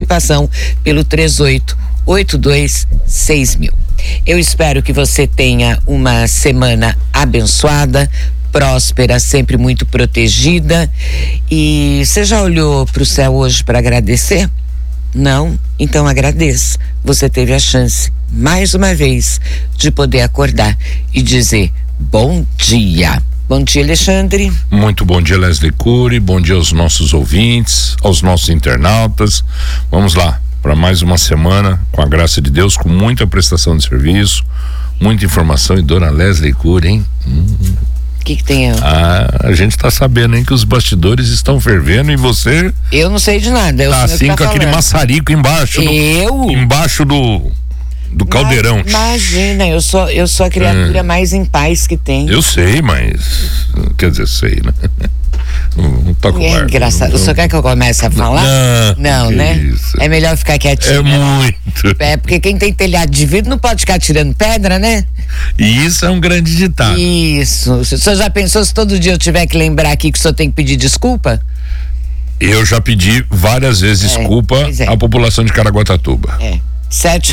participação pelo 38826000. Eu espero que você tenha uma semana abençoada, próspera, sempre muito protegida. E você já olhou para o céu hoje para agradecer? Não? Então agradeça. Você teve a chance, mais uma vez, de poder acordar e dizer bom dia. Bom dia, Alexandre. Muito bom dia, Leslie Cury. Bom dia aos nossos ouvintes, aos nossos internautas. Vamos lá, para mais uma semana, com a graça de Deus, com muita prestação de serviço, muita informação. E dona Leslie Cury, hein? O que tem? A gente tá sabendo, hein, que os bastidores estão fervendo e você... Eu não sei de nada. Tá assim com aquele maçarico embaixo. Embaixo do caldeirão. Imagina, eu sou a criatura mais em paz que tem. Eu sei, mas... Quer dizer, sei, né? Não toco É engraçado. O senhor quer que eu comece a falar? Não, né? Isso. É melhor ficar quietinho. É muito. É, porque quem tem telhado de vidro não pode ficar tirando pedra, né? E isso é um grande ditado. Isso. O senhor já pensou se todo dia eu tiver que lembrar aqui que o senhor tem que pedir desculpa? Eu já pedi várias vezes desculpa à população de Caraguatatuba. 7.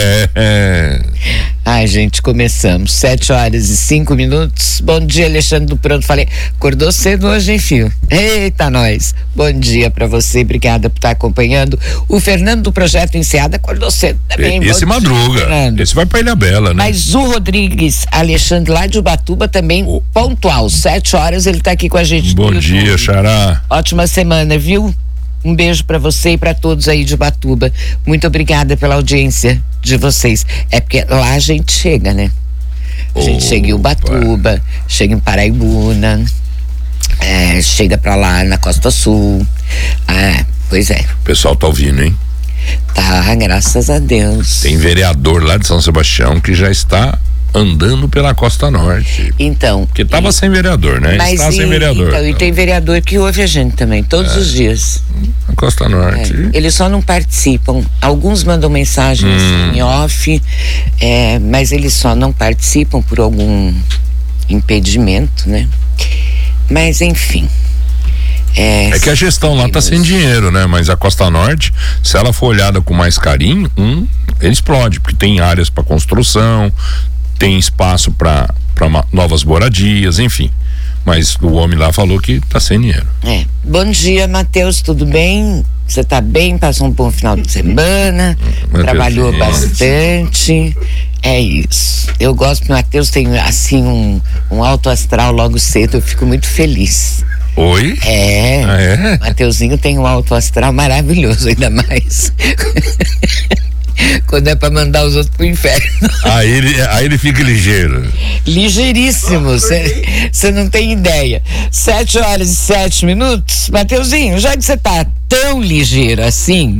Ai, gente, começamos. 7h05. Bom dia, Alexandre do Pronto Falei. Acordou cedo hoje, hein, filho? Eita, nós. Bom dia pra você, obrigada por estar acompanhando. O Fernando do Projeto Enseada acordou cedo também. Esse madruga. Esse vai pra Ilhabela, né? Mas o Rodrigues Alexandre lá de Ubatuba também, pontual. 7h, ele tá aqui com a gente. Bom dia, Xará. Ótima semana, viu? Um beijo para você e para todos aí de Ubatuba. Muito obrigada pela audiência de vocês. É porque lá a gente chega, né? A gente chega em Ubatuba, chega em Paraibuna, chega para lá na Costa Sul. Pois é. O pessoal tá ouvindo, hein? Tá, graças a Deus. Tem vereador lá de São Sebastião que já está andando pela Costa Norte. Então. Porque tava sem vereador, né? Mas está sem vereador. Então, e tem vereador que ouve a gente também, todos os dias. Na Costa Norte. Eles só não participam. Alguns mandam mensagens em off, mas eles só não participam por algum impedimento, né? Mas, enfim. É que a gestão lá tá sem dinheiro, né? Mas a Costa Norte, se ela for olhada com mais carinho, ele explode, porque tem áreas para construção, tem espaço para novas moradias, enfim. Mas o homem lá falou que tá sem dinheiro. Bom dia, Matheus, tudo bem? Você tá bem? Passou um bom final de semana? Trabalhou bastante? É isso. Eu gosto que o Matheus tem, assim, um alto astral logo cedo, eu fico muito feliz. Oi? Mateuzinho tem um alto astral maravilhoso, ainda mais. Quando é pra mandar os outros pro inferno. Aí ele fica ligeiro. Ligeiríssimo, você não tem ideia. 7h07. Mateuzinho, já que você tá tão ligeiro assim,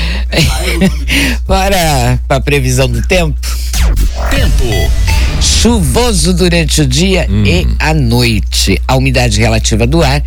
bora pra previsão do tempo? Chuvoso durante o dia e a noite. A umidade relativa do ar,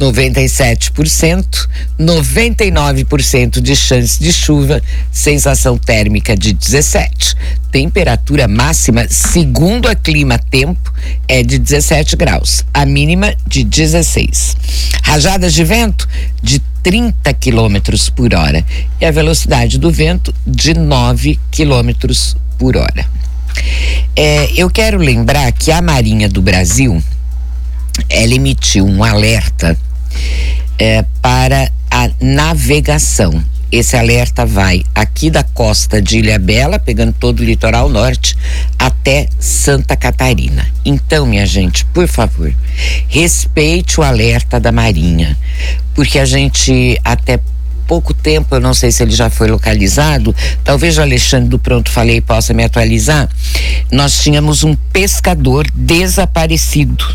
97%, 99% de chance de chuva, sensação térmica de 17. Temperatura máxima, segundo a Clima Tempo, é de 17 graus, a mínima de 16. Rajadas de vento de 30 quilômetros por hora e a velocidade do vento de 9 quilômetros por hora. Eu quero lembrar que a Marinha do Brasil, ela emitiu um alerta para a navegação. Esse alerta vai aqui da costa de Ilhabela, pegando todo o litoral norte, até Santa Catarina. Então, minha gente, por favor, respeite o alerta da Marinha, porque a gente até pouco tempo, eu não sei se ele já foi localizado, talvez o Alexandre do Pronto Falei possa me atualizar, nós tínhamos um pescador desaparecido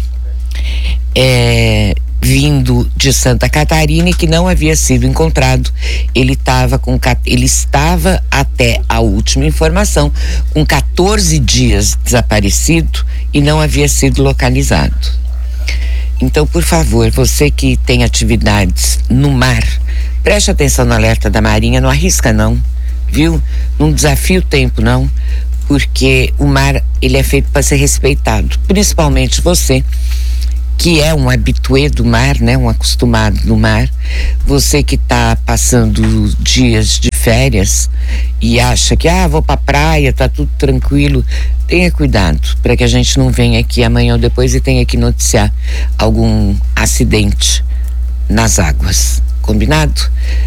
vindo de Santa Catarina e que não havia sido encontrado. Ele estava até a última informação com 14 dias desaparecido e não havia sido localizado. Então, por favor, você que tem atividades no mar, preste atenção no alerta da Marinha, não arrisca não, viu? Não desafia o tempo não, porque o mar, ele é feito para ser respeitado, principalmente você que é um habitué do mar, né? Um acostumado no mar, você que está passando dias difíceis férias e acha que vou pra praia, tá tudo tranquilo, tenha cuidado para que a gente não venha aqui amanhã ou depois e tenha que noticiar algum acidente nas águas. Combinado?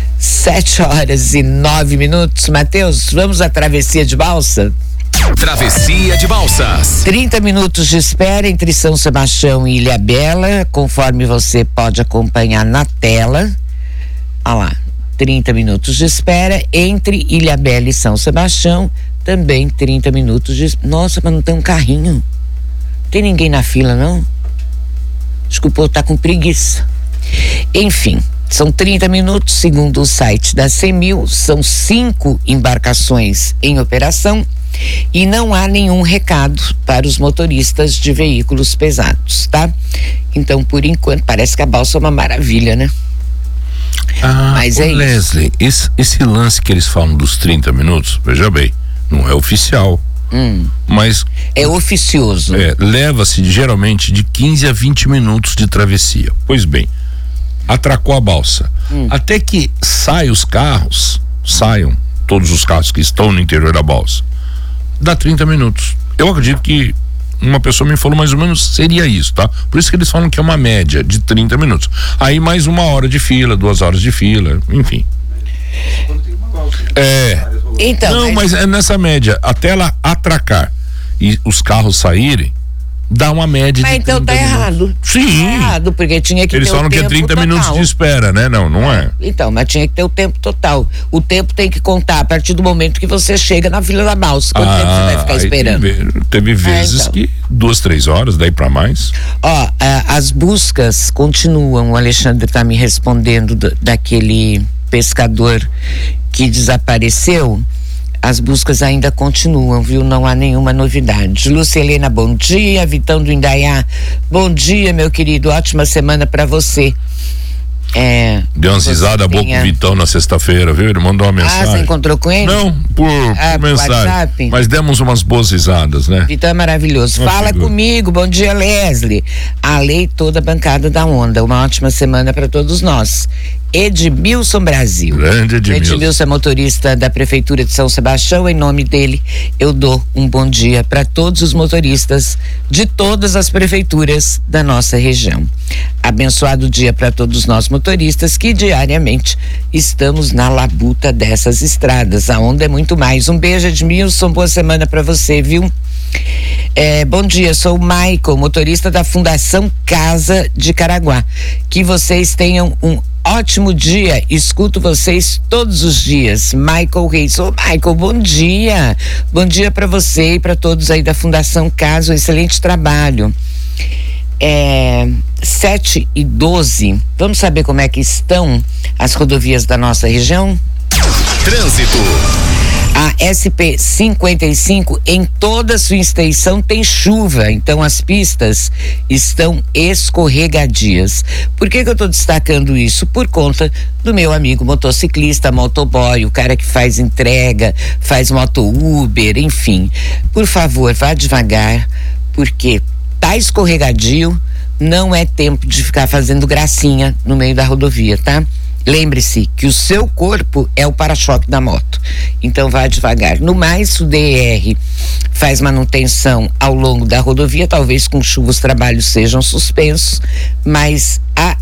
7h09. Matheus, vamos à travessia de balsa? Travessia de balsas. 30 minutos de espera entre São Sebastião e Ilhabela, conforme você pode acompanhar na tela. Olha lá, 30 minutos de espera entre Ilhabela e São Sebastião, também 30 minutos de... Nossa, mas não tem um carrinho. Tem ninguém na fila, não? Acho que o povo tá com preguiça. Enfim, são 30 minutos, segundo o site da CEMIL, são 5 embarcações em operação e não há nenhum recado para os motoristas de veículos pesados, tá? Então, por enquanto, parece que a balsa é uma maravilha, né? Mas Leslie, esse lance que eles falam dos 30 minutos, veja bem, não é oficial. Mas é oficioso. Leva-se geralmente de 15 a 20 minutos de travessia. Pois bem, atracou a balsa. Até que saiam todos os carros que estão no interior da balsa, dá 30 minutos. Eu acredito que uma pessoa me falou mais ou menos seria isso, tá? Por isso que eles falam que é uma média de 30 minutos. Aí mais 1 hora de fila, 2 horas de fila, enfim. Então, não, mas é nessa média, até ela atracar e os carros saírem, dá uma média de 30 então tá minutos. Errado. Sim. Tá errado, porque tinha que eles ter o tempo falam que é 30 total. minutos de espera, né? Não é. Então, mas tinha que ter o tempo total. O tempo tem que contar a partir do momento que você chega na fila da balsa. Quanto tempo você vai ficar esperando? Teve vezes então. Que 2, 3 horas, daí pra mais. As buscas continuam. O Alexandre tá me respondendo daquele pescador que desapareceu. As buscas ainda continuam, viu? Não há nenhuma novidade. Lúcia Helena, bom dia. Vitão do Indaiá, bom dia, meu querido. Ótima semana pra você. Deu uma risada boa com o Vitão na sexta-feira, viu? Ele mandou uma mensagem. Você encontrou com ele? Não, por mensagem. WhatsApp. Mas demos umas boas risadas, né? Vitão é maravilhoso. Fala comigo, bom dia, Leslie. A lei toda bancada da onda. Uma ótima semana para todos nós. Edmilson Brasil. Grande Edmilson. Edmilson é motorista da Prefeitura de São Sebastião. Em nome dele, eu dou um bom dia para todos os motoristas de todas as prefeituras da nossa região. Abençoado dia para todos nós motoristas que diariamente estamos na labuta dessas estradas. A onda é muito mais. Um beijo, Edmilson. Boa semana para você, viu? Bom dia, sou o Michael, motorista da Fundação Casa de Caraguá. Que vocês tenham um ótimo dia, escuto vocês todos os dias. Michael Reis. Michael, bom dia. Bom dia para você e para todos aí da Fundação Casa, um excelente trabalho. 7h12. Vamos saber como é que estão as rodovias da nossa região? Trânsito. A SP-55 em toda a sua extensão tem chuva, então as pistas estão escorregadias. Por que eu estou destacando isso? Por conta do meu amigo motociclista, motoboy, o cara que faz entrega, faz moto Uber, enfim. Por favor, vá devagar, porque tá escorregadio, não é tempo de ficar fazendo gracinha no meio da rodovia, tá? Lembre-se que o seu corpo é o para-choque da moto, então vá devagar. No mais, o DR faz manutenção ao longo da rodovia, talvez com chuva os trabalhos sejam suspensos, mas a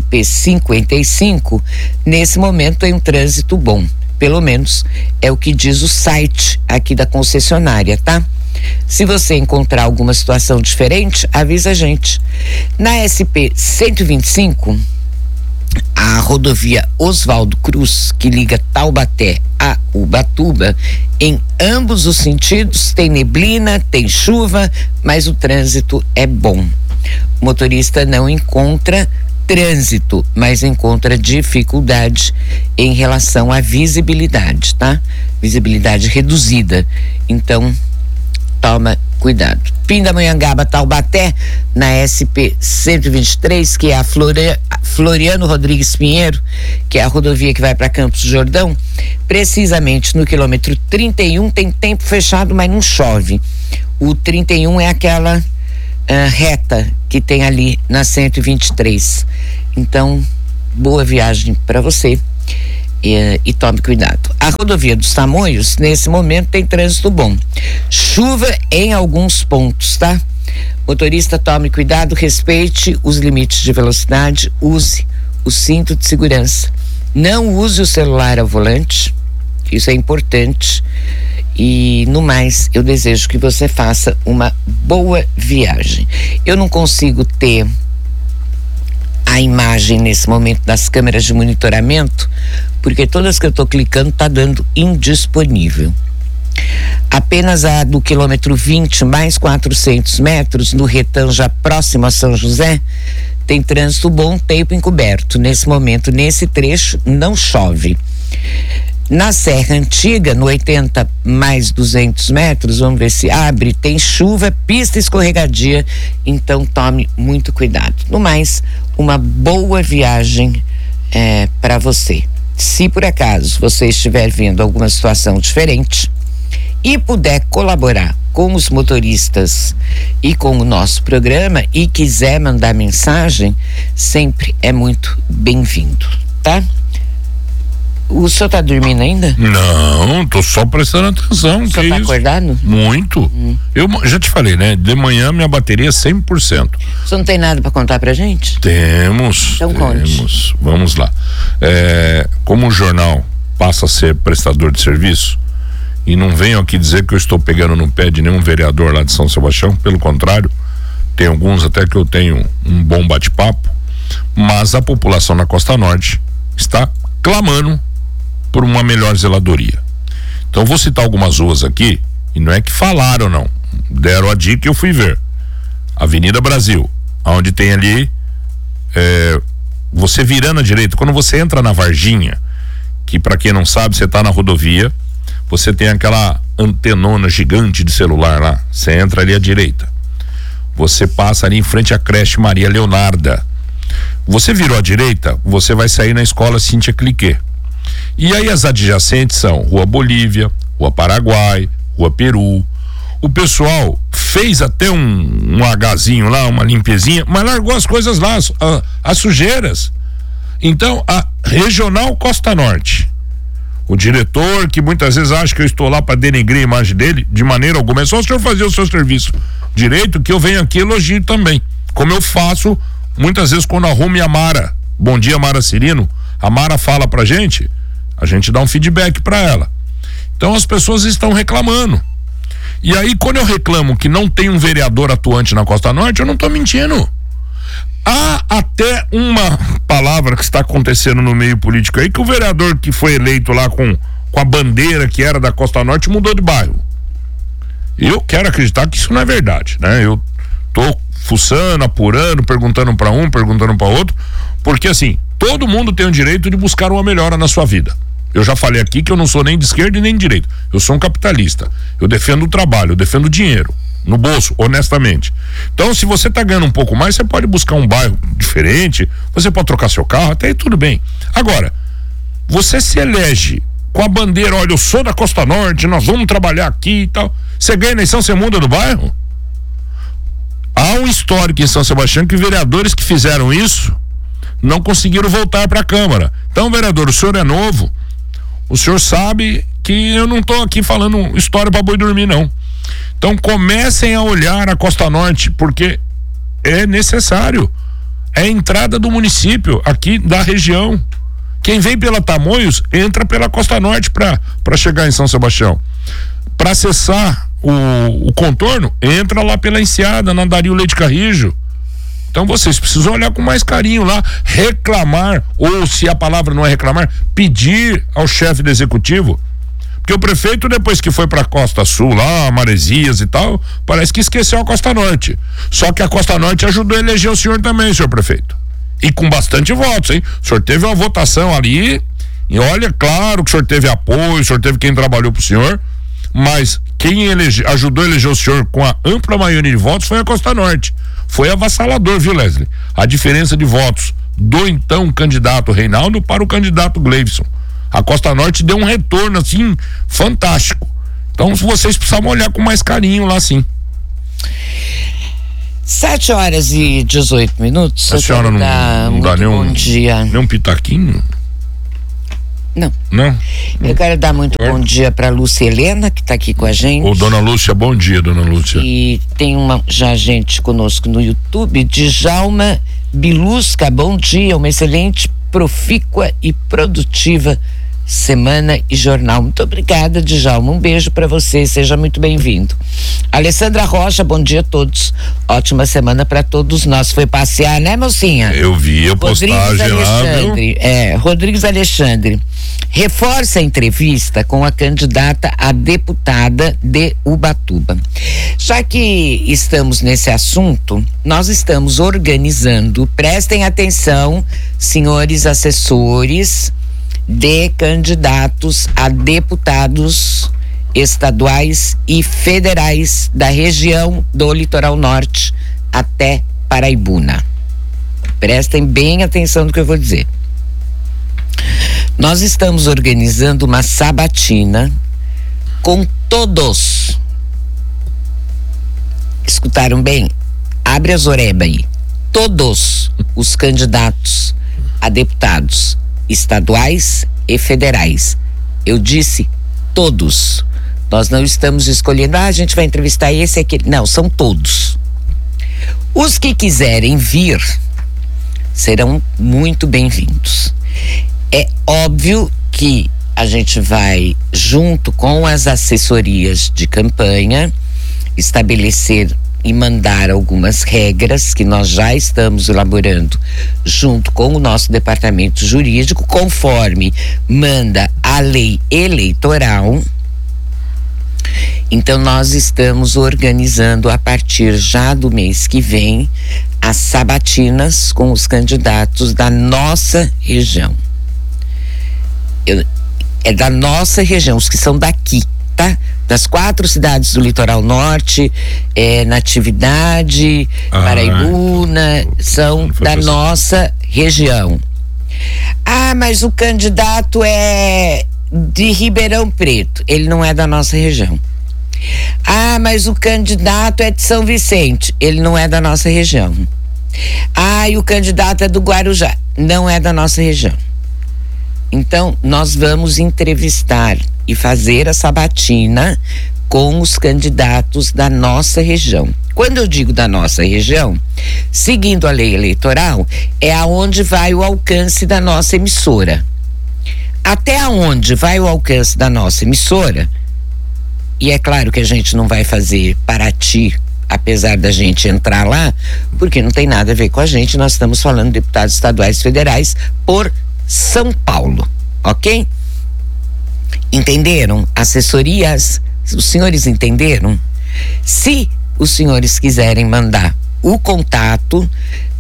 SP-55 nesse momento tem um trânsito bom, pelo menos é o que diz o site aqui da concessionária, tá? Se você encontrar alguma situação diferente, avisa a gente. Na SP-125, a rodovia Oswaldo Cruz, que liga Taubaté a Ubatuba, em ambos os sentidos tem neblina, tem chuva, mas o trânsito é bom. O motorista não encontra trânsito, mas encontra dificuldade em relação à visibilidade, tá? Visibilidade reduzida. Então, toma cuidado. Pindamonhangaba, Taubaté, na SP-123, que é a Floriano Rodrigues Pinheiro, que é a rodovia que vai para Campos do Jordão, precisamente no quilômetro 31 tem tempo fechado, mas não chove. O 31 é aquela reta que tem ali na 123. Então, boa viagem para você. E tome cuidado. A rodovia dos Tamoios, nesse momento, tem trânsito bom. Chuva em alguns pontos, tá? Motorista, tome cuidado, respeite os limites de velocidade, use o cinto de segurança. Não use o celular ao volante, isso é importante. E, no mais, eu desejo que você faça uma boa viagem. Eu não consigo ter a imagem nesse momento das câmeras de monitoramento, porque todas que eu estou clicando tá dando indisponível. Apenas a do quilômetro 20 mais 400 metros no retão já próximo a São José tem trânsito bom, tempo encoberto. Nesse momento, nesse trecho, não chove. Na Serra Antiga, no 80 mais 200 metros, vamos ver se abre, tem chuva, pista escorregadia, então tome muito cuidado. No mais, uma boa viagem para você. Se por acaso você estiver vendo alguma situação diferente e puder colaborar com os motoristas e com o nosso programa e quiser mandar mensagem, sempre é muito bem-vindo, tá? O senhor tá dormindo ainda? Não, tô só prestando atenção. O senhor tá acordado? Muito. Eu já te falei, né? De manhã minha bateria é 100%. O senhor não tem nada pra contar pra gente? Temos. Então conte. Vamos lá. Como o jornal passa a ser prestador de serviço, e não venho aqui dizer que eu estou pegando no pé de nenhum vereador lá de São Sebastião, pelo contrário, tem alguns até que eu tenho um bom bate-papo, mas a população na Costa Norte está clamando por uma melhor zeladoria. Então vou citar algumas ruas aqui, e não é que falaram não, deram a dica e eu fui ver. Avenida Brasil, onde tem ali você virando à direita, quando você entra na Varginha, que para quem não sabe, você tá na rodovia, você tem aquela antenona gigante de celular lá, você entra ali à direita, você passa ali em frente à creche Maria Leonarda, você virou à direita, você vai sair na escola Cíntia Cliquet. E aí as adjacentes são Rua Bolívia, Rua Paraguai, Rua Peru. O pessoal fez até um Hzinho lá, uma limpezinha, mas largou as coisas lá, as sujeiras. Então, a Regional Costa Norte, o diretor, que muitas vezes acha que eu estou lá para denegrir a imagem dele, de maneira alguma, é só o senhor fazer o seu serviço direito, que eu venho aqui e elogio também, como eu faço muitas vezes quando arrumo a Mara. Bom dia, Mara Cirino. A Mara fala pra gente, a gente dá um feedback pra ela. Então as pessoas estão reclamando. E aí quando eu reclamo que não tem um vereador atuante na Costa Norte, eu não tô mentindo. Há até uma palavra que está acontecendo no meio político aí, que o vereador que foi eleito lá com a bandeira que era da Costa Norte mudou de bairro. Eu quero acreditar que isso não é verdade, né? Eu tô fuçando, apurando, perguntando para um, perguntando para outro, porque assim, todo mundo tem o direito de buscar uma melhora na sua vida. Eu já falei aqui que eu não sou nem de esquerda e nem de direita. Eu sou um capitalista. Eu defendo o trabalho, eu defendo o dinheiro no bolso, honestamente. Então, se você tá ganhando um pouco mais, você pode buscar um bairro diferente, você pode trocar seu carro, até aí tudo bem. Agora, você se elege com a bandeira, olha, eu sou da Costa Norte, nós vamos trabalhar aqui e tal. Você ganha eleição, você muda do bairro? Há um histórico em São Sebastião que vereadores que fizeram isso não conseguiram voltar para a Câmara. Então, vereador, o senhor é novo, o senhor sabe que eu não estou aqui falando história para boi dormir, não. Então, comecem a olhar a Costa Norte, porque é necessário. É a entrada do município aqui da região. Quem vem pela Tamoios entra pela Costa Norte para chegar em São Sebastião. Para acessar o contorno, entra lá pela Enseada, na Dario Leite Carrijo. Então vocês precisam olhar com mais carinho lá, reclamar, ou se a palavra não é reclamar, pedir ao chefe do executivo. Porque o prefeito, depois que foi pra Costa Sul lá, Maresias e tal, parece que esqueceu a Costa Norte. Só que a Costa Norte ajudou a eleger o senhor também, senhor prefeito. E com bastante votos, hein? O senhor teve uma votação ali, e olha, claro que o senhor teve apoio, o senhor teve quem trabalhou pro senhor, mas quem ajudou a eleger o senhor com a ampla maioria de votos foi a Costa Norte. Foi avassalador, viu, Leslie? A diferença de votos do então candidato Reinaldo para o candidato Gleivson. A Costa Norte deu um retorno, assim, fantástico. Então, vocês precisavam olhar com mais carinho lá, sim. 7h18. A senhora não dá nenhum, bom dia. Nem um pitaquinho? Não? Eu quero dar muito bom dia para Lúcia Helena, que está aqui com a gente. Ô, dona Lúcia, bom dia, dona Lúcia. E tem já gente conosco no YouTube, Djalma Bilusca, bom dia, uma excelente, profícua e produtiva semana e jornal. Muito obrigada, Djalma, um beijo para você, seja muito bem-vindo. Alessandra Rocha, bom dia a todos, ótima semana para todos nós. Foi passear, né, mocinha? Eu vi a postagem lá, viu? Rodrigues Alexandre reforça a entrevista com a candidata a deputada de Ubatuba. Já que estamos nesse assunto, nós estamos organizando, prestem atenção, senhores assessores de candidatos a deputados estaduais e federais da região do Litoral Norte até Paraibuna. Prestem bem atenção no que eu vou dizer. Nós estamos organizando uma sabatina com todos. Escutaram bem? Abre as orelhas aí. Todos os candidatos a deputados estaduais e federais. Eu disse todos. Nós não estamos escolhendo, a gente vai entrevistar esse e aquele. Não, são todos. Os que quiserem vir serão muito bem-vindos. É óbvio que a gente vai, junto com as assessorias de campanha, estabelecer e mandar algumas regras que nós já estamos elaborando junto com o nosso departamento jurídico, conforme manda a lei eleitoral. Então nós estamos organizando a partir já do mês que vem as sabatinas com os candidatos da nossa região. É da nossa região, os que são daqui, tá? Das 4 cidades do Litoral Norte, Natividade, Paraibuna, são da nossa região. Ah, mas o candidato é de Ribeirão Preto, ele não é da nossa região. Ah, mas o candidato é de São Vicente, ele não é da nossa região. Ah, e o candidato é do Guarujá, não é da nossa região. Então, nós vamos entrevistar e fazer a sabatina com os candidatos da nossa região. Quando eu digo da nossa região, seguindo a lei eleitoral, é aonde vai o alcance da nossa emissora. Até aonde vai o alcance da nossa emissora, e é claro que a gente não vai fazer Paraty, apesar da gente entrar lá, porque não tem nada a ver com a gente, nós estamos falando de deputados estaduais e federais por São Paulo, ok? Entenderam? Assessorias, os senhores entenderam? Se os senhores quiserem mandar o contato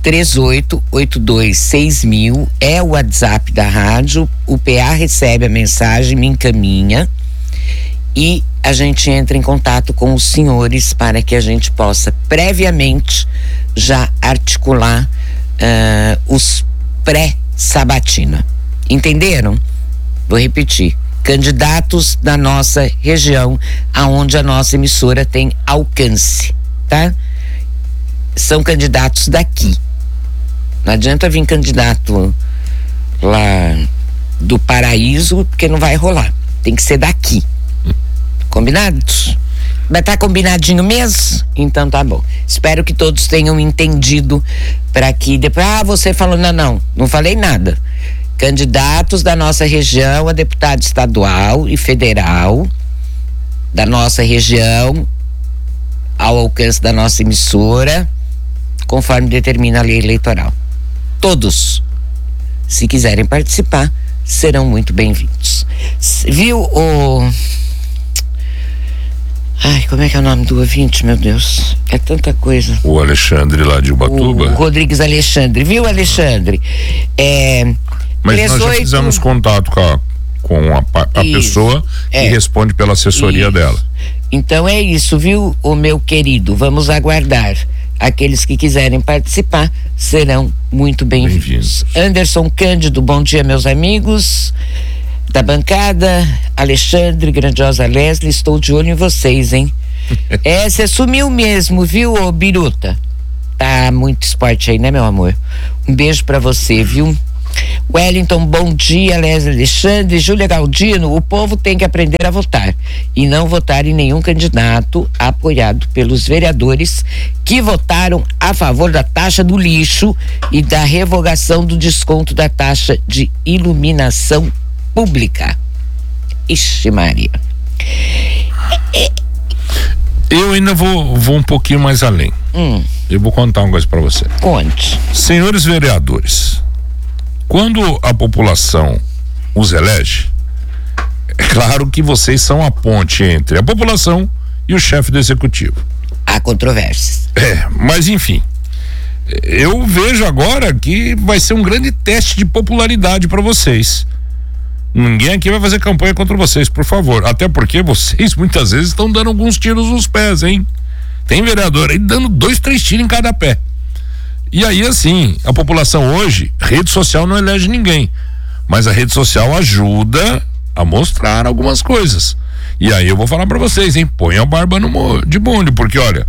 38826000 é o WhatsApp da rádio, o PA recebe a mensagem, me encaminha e a gente entra em contato com os senhores para que a gente possa previamente já articular os pré-sabatina. Entenderam? Vou repetir. Candidatos da nossa região, aonde a nossa emissora tem alcance, tá? São candidatos daqui. Não adianta vir candidato lá do Paraíso, porque não vai rolar. Tem que ser daqui. Combinados? Vai estar combinadinho mesmo? Então tá bom. Espero que todos tenham entendido para que depois, você falou, não falei nada. Candidatos da nossa região a deputado estadual e federal da nossa região ao alcance da nossa emissora, conforme determina a lei eleitoral. Todos, se quiserem participar, serão muito bem-vindos. Viu o... como é que é o nome do ouvinte, meu Deus? É tanta coisa. O Alexandre lá de Ubatuba. O Rodrigues Alexandre, viu, Alexandre? Mas nós já fizemos contato com a pessoa que responde pela assessoria dela. Então é isso, viu, o meu querido? Vamos aguardar. Aqueles que quiserem participar serão muito bem-vindos. Anderson Cândido, bom dia, meus amigos da bancada. Alexandre, grandiosa Leslie, estou de olho em vocês, hein? Você sumiu mesmo, viu, ô Biruta? Tá muito esporte aí, né, meu amor? Um beijo pra você, viu? Wellington, bom dia, Leslie Alexandre, Júlia Galdino, o povo tem que aprender a votar e não votar em nenhum candidato apoiado pelos vereadores que votaram a favor da taxa do lixo e da revogação do desconto da taxa de iluminação pública. Ixi, Maria. Eu ainda vou um pouquinho mais além. Eu vou contar uma coisa para você. Conte. Senhores vereadores, quando a população os elege, é claro que vocês são a ponte entre a população e o chefe do executivo. Há controvérsias. Mas enfim, eu vejo agora que vai ser um grande teste de popularidade para vocês. Ninguém aqui vai fazer campanha contra vocês, por favor. Até porque vocês muitas vezes estão dando alguns tiros nos pés, hein? Tem vereador aí dando 2, 3 tiros em cada pé. E aí, assim, a população hoje, rede social não elege ninguém, mas a rede social ajuda a mostrar algumas coisas. E aí eu vou falar pra vocês, hein? Põe a barba de bonde, porque olha,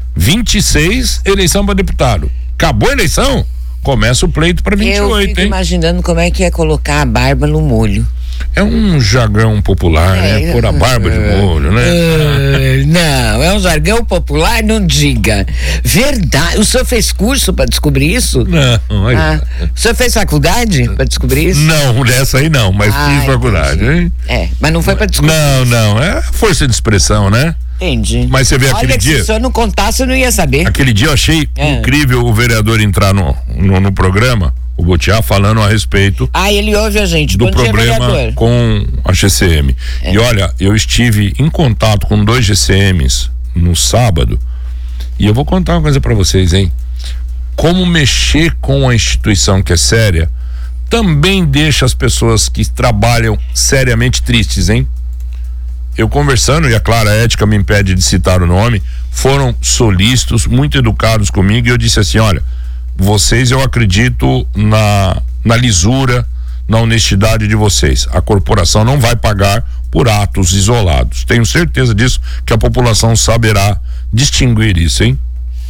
26 eleição pra deputado. Acabou a eleição, começa o pleito pra 28, eu fico imaginando como é que é colocar a barba no molho. É um jargão popular, né? Pôr a barba de molho, né? Não, é um jargão popular, não diga. Verdade. O senhor fez curso pra descobrir isso? Não, olha. O senhor fez faculdade pra descobrir isso? Não, dessa aí não, mas fiz faculdade, hein? Mas não foi pra descobrir. Não, é força de expressão, né? Entendi. Mas você vê aquele dia. Se o senhor não contasse, eu não ia saber. Aquele dia eu achei incrível o vereador entrar no programa, o Botiá, falando a respeito. Ele ouve a gente. Do problema com a GCM. E olha, eu estive em contato com 2 GCMs no sábado e eu vou contar uma coisa pra vocês, hein? Como mexer com a instituição que é séria também deixa as pessoas que trabalham seriamente tristes, hein? Eu conversando, e a Clara Ética me impede de citar o nome, foram solícitos, muito educados comigo, e eu disse assim, olha, vocês, eu acredito na lisura, na honestidade de vocês. A corporação não vai pagar por atos isolados. Tenho certeza disso, que a população saberá distinguir isso, hein?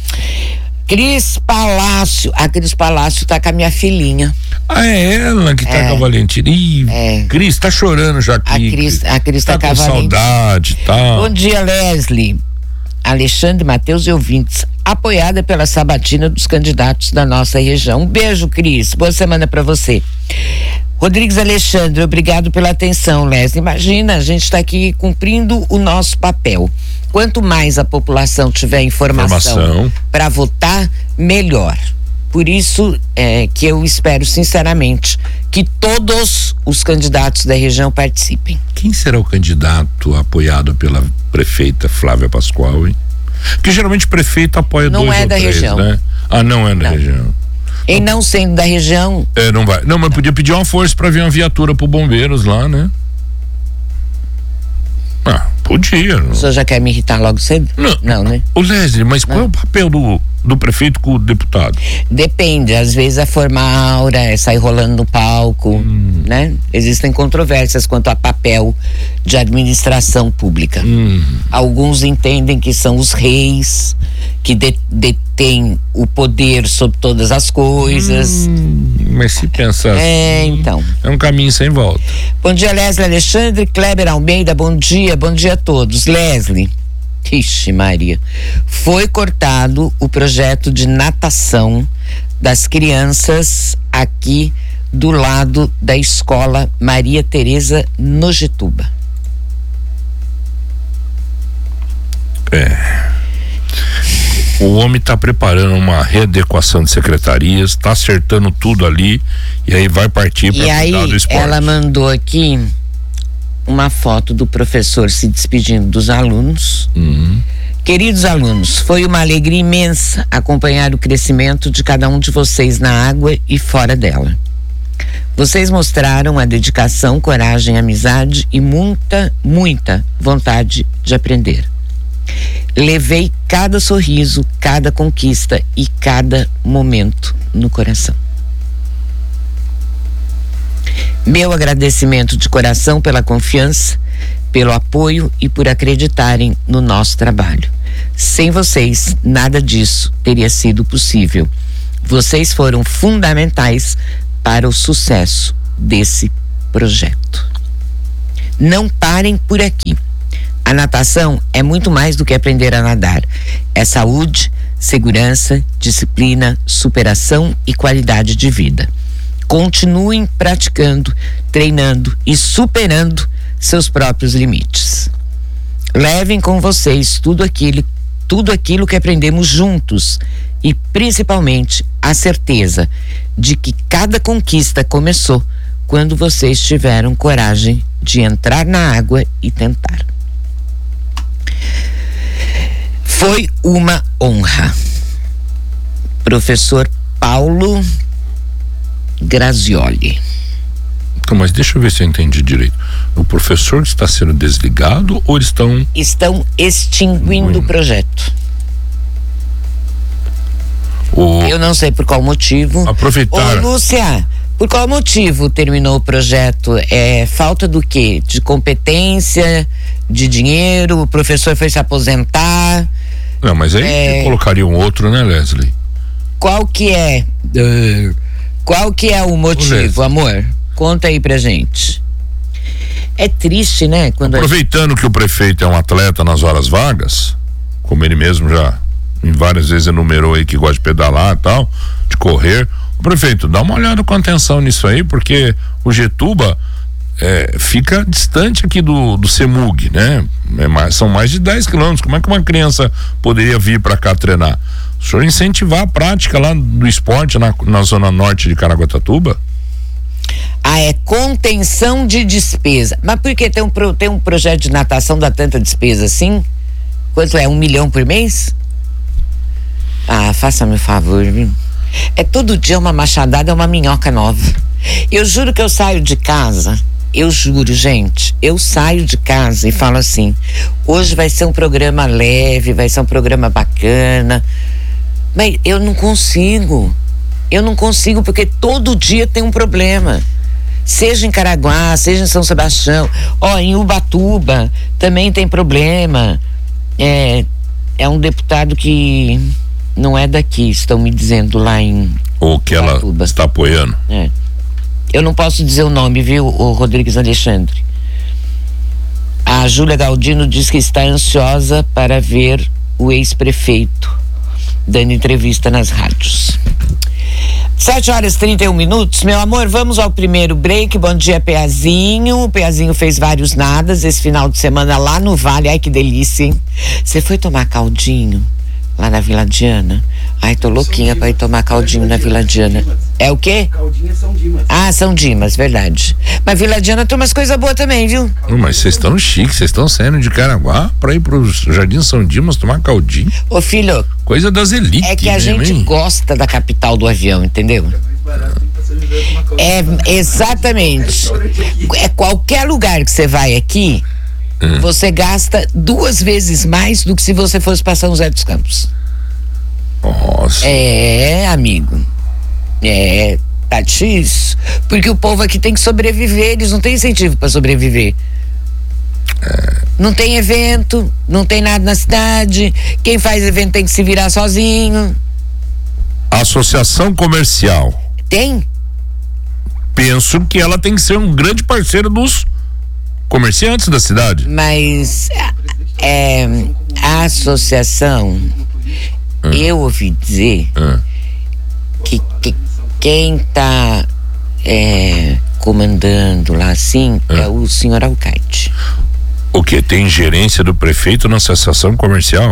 Cris Palácio. A Cris Palácio tá com a minha filhinha. É ela que tá com a Valentina. Cris, tá chorando já aqui. A Cris tá com a Valentina. Saudade e tal. Bom dia, Leslie, Alexandre, Matheus e ouvintes. Apoiada pela sabatina dos candidatos da nossa região. Um beijo, Cris. Boa semana pra você. Rodrigues Alexandre, obrigado pela atenção, Leslie. Imagina, a gente está aqui cumprindo o nosso papel. Quanto mais a população tiver informação para votar, melhor. Por isso que eu espero sinceramente que todos os candidatos da região participem. Quem será o candidato apoiado pela prefeita Flávia Pascoal, hein? Porque geralmente prefeito apoia não 2 ou 3, da região. Né? Não é da região. E não sendo da região. Não vai. Não, mas podia pedir uma força pra vir uma viatura pro bombeiros lá, né? Podia. O senhor já quer me irritar logo cedo? Não, né? Ô Leslie, mas qual é o papel do prefeito com o deputado? Depende, às vezes é formar aura, é sair rolando no palco, né? Existem controvérsias quanto a papel de administração pública. Alguns entendem que são os reis que detêm o poder sobre todas as coisas. Mas se pensar assim, então. É um caminho sem volta. Bom dia, Leslie Alexandre, Kleber Almeida, bom dia a todos. Leslie, ixi Maria, foi cortado o projeto de natação das crianças aqui do lado da escola Maria Tereza Nojituba. O homem está preparando uma readequação de secretarias, está acertando tudo ali e aí vai partir para cuidar do esporte. Ela mandou aqui uma foto do professor se despedindo dos alunos. Queridos alunos, foi uma alegria imensa acompanhar o crescimento de cada um de vocês na água e fora dela. Vocês mostraram a dedicação, coragem, amizade e muita vontade de aprender. Levei cada sorriso, cada conquista e cada momento no coração. Meu agradecimento de coração pela confiança, pelo apoio e por acreditarem no nosso trabalho. Sem vocês, nada disso teria sido possível. Vocês foram fundamentais para o sucesso desse projeto. Não parem por aqui. A natação é muito mais do que aprender a nadar. É saúde, segurança, disciplina, superação e qualidade de vida. Continuem praticando, treinando e superando seus próprios limites. Levem com vocês tudo aquilo que aprendemos juntos e principalmente a certeza de que cada conquista começou quando vocês tiveram coragem de entrar na água e tentar. Foi uma honra. Professor Paulo Grazioli. Então, mas deixa eu ver se eu entendi direito. O professor está sendo desligado ou eles estão... Estão extinguindo o projeto. Eu não sei por qual motivo. Aproveitar. Ô, Lúcia, por qual motivo terminou o projeto? É falta do quê? De competência, de dinheiro? O professor foi se aposentar? Não, mas aí colocaria um outro, né, Leslie? Qual que é o motivo, amor? Conta aí pra gente. É triste, né? Aproveitando que o prefeito é um atleta nas horas vagas, como ele mesmo já em várias vezes enumerou aí que gosta de pedalar e tal, de correr. O prefeito, dá uma olhada com atenção nisso aí, porque o Getuba fica distante aqui do CEMUG, né? São mais de 10 quilômetros. Como é que uma criança poderia vir para cá treinar? O senhor incentivar a prática lá do esporte na zona norte de Caraguatatuba? É contenção de despesa. Mas por que tem um projeto de natação dá tanta despesa assim? Quanto é? 1 milhão por mês? Faça-me um favor, viu? Todo dia uma machadada, é uma minhoca nova. Eu juro que eu saio de casa, eu juro, gente, eu saio de casa e falo assim: hoje vai ser um programa leve, vai ser um programa bacana, mas eu não consigo porque todo dia tem um problema, seja em Caraguá, seja em São Sebastião, em Ubatuba também tem problema. É um deputado que não é daqui, estão me dizendo lá em ou que Ubatuba. Ela está apoiando. Eu não posso dizer o nome, viu, o Rodrigues Alexandre. A Júlia Galdino diz que está ansiosa para ver o ex-prefeito dando entrevista nas rádios. 7h31, meu amor, vamos ao primeiro break. Bom dia, Peazinho. O Peazinho fez vários nadas esse final de semana lá no Vale. Ai, que delícia, hein? Você foi tomar caldinho lá na Vila Diana? Ai, tô louquinha pra ir tomar caldinho na Vila Diana. É o quê? Caldinho é São Dimas. São Dimas, verdade. Mas Vila Diana tem umas coisas boas também, viu? Mas vocês estão chiques, vocês estão saindo de Caraguá pra ir pro Jardim São Dimas tomar caldinho. Ô, filho, coisa das elites. É que a gente gosta da capital do avião, entendeu? Exatamente. Qualquer lugar que você vai aqui, você gasta 2 vezes mais do que se você fosse pra São José dos Campos. Nossa. Amigo. Tá difícil. Porque o povo aqui tem que sobreviver, eles não têm incentivo pra sobreviver. Não tem evento, não tem nada na cidade. Quem faz evento tem que se virar sozinho. Associação comercial. Tem? Penso que ela tem que ser um grande parceiro dos comerciantes da cidade. Mas a associação, eu ouvi dizer que quem tá comandando lá assim é o senhor Alcaide. O que? Tem gerência do prefeito na associação comercial?